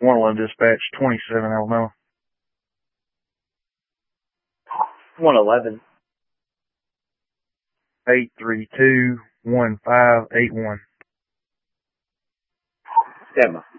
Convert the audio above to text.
111 dispatch, 27 Alabama. 111. 832-1581. Stand by.